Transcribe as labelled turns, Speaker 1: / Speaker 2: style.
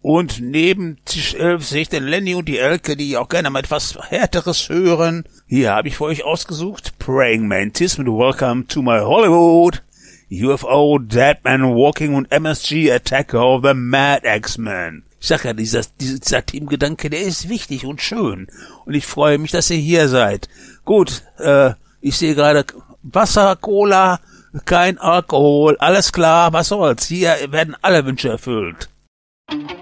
Speaker 1: Und neben Tisch 11 sehe ich den Lenny und die Elke, die auch gerne mal etwas Härteres hören. Hier habe ich für euch ausgesucht Praying Mantis mit Welcome to my Hollywood, UFO, Deadman Walking und MSG Attack of the Mad X-Men. Ich sag ja, dieser Teamgedanke, der ist wichtig und schön. Und ich freue mich, dass ihr hier seid. Gut, ich sehe gerade Wasser, Cola, kein Alkohol, alles klar, was soll's. Hier werden alle Wünsche erfüllt.